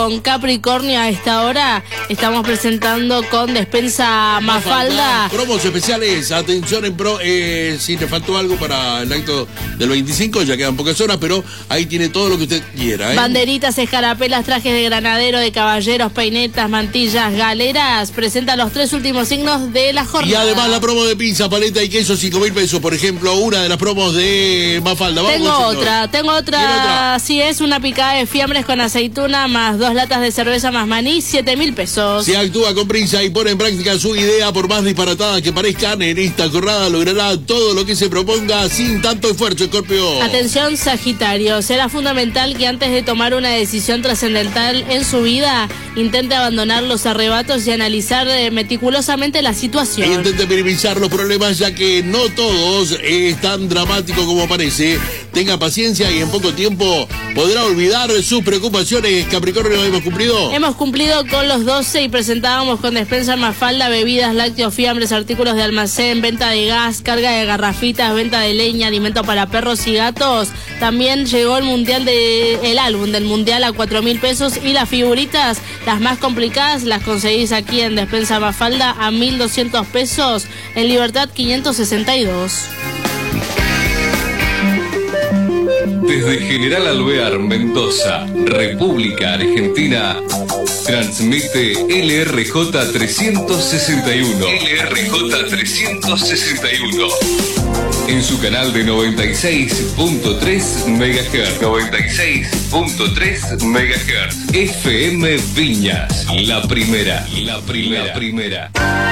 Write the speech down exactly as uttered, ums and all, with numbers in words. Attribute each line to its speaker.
Speaker 1: con Capricornio a esta hora. Estamos presentando con Despensa Mafalda.
Speaker 2: Promos especiales, atención en pro, eh, si le faltó algo para el acto del veinticinco, ya quedan pocas horas, pero ahí tiene todo lo que usted quiera. ¿eh?
Speaker 1: Banderitas, escarapelas, trajes de granadero, de caballeros, peinetas, mantillas, galeras. Presenta los tres últimos signos de la jornada.
Speaker 2: Y además la promo de pizza, paleta y queso, cinco mil pesos, por ejemplo, una de las promos de Mafalda. Vamos,
Speaker 1: tengo
Speaker 2: señor.
Speaker 1: otra, tengo otra, otra. Sí, es una picada de fiambres con aceituna, más dos latas de cerveza más maní, siete mil pesos.
Speaker 2: Si actúa con prisa y pone en práctica su idea, por más disparatada que parezcan, en esta jornada logrará todo lo que se proponga sin tanto esfuerzo, Escorpio.
Speaker 1: Atención, Sagitario, será fundamental que antes de tomar una decisión trascendental en su vida, intente abandonar los arrebatos y analizar eh, meticulosamente la situación.
Speaker 2: Intente minimizar los problemas, ya que no todos es tan dramático como parece. Tenga paciencia y en poco tiempo podrá olvidar sus preocupaciones. Capricornio, ¿hemos cumplido?
Speaker 1: Hemos cumplido con los doce y presentábamos con Despensa Mafalda bebidas, lácteos, fiambres, artículos de almacén, venta de gas, carga de garrafitas, venta de leña, alimento para perros y gatos. También llegó el mundial de, el álbum del mundial a cuatro mil pesos y las figuritas, las más complicadas, las conseguís aquí en Despensa Mafalda a mil doscientos pesos, en Libertad quinientos sesenta y dos.
Speaker 3: Desde General Alvear, Mendoza, República Argentina, transmite L R J trescientos sesenta y uno. L R J trescientos sesenta y uno. En su canal de noventa y seis punto tres megahertz. noventa y seis punto tres megahertz. F M Viñas, la primera, la primera, la primera.